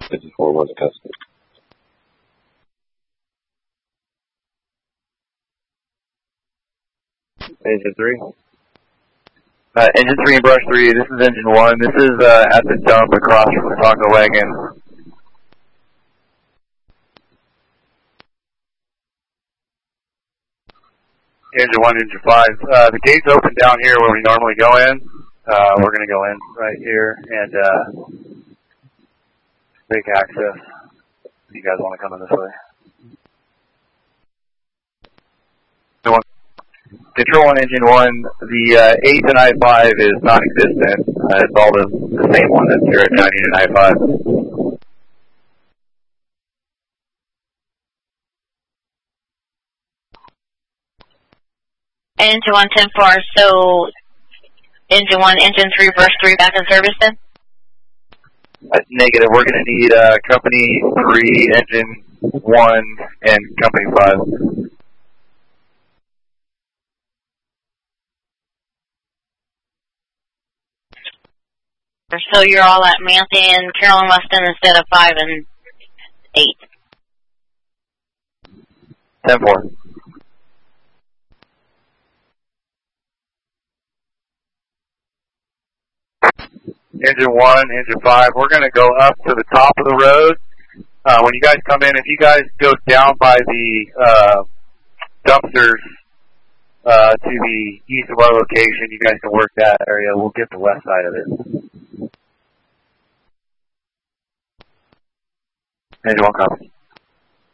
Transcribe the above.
54 was a custom. Engine 3. Engine 3 and brush 3, this is engine 1. This is at the dump across from the Taco Wagon. Engine 1, engine 5. The gate's open down here where we normally go in. We're going to go in right here and make access. If you guys want to come in this way. Control on engine 1, the 8 and I-5 is non-existent. It's all the same one that's here at 90 and I-5. Engine 1, 10-4, so engine 1, engine 3, brush 3 back in service then? Negative. We're going to need company 3, engine 1, and company 5. So you're all at Manthey and Carolyn Weston instead of 5 and 8. 10-4. Engine 1, engine 5, we're going to go up to the top of the road. When you guys come in, if you guys go down by the dumpsters to the east of our location, you guys can work that area. We'll get the west side of it. Engine 1 copy.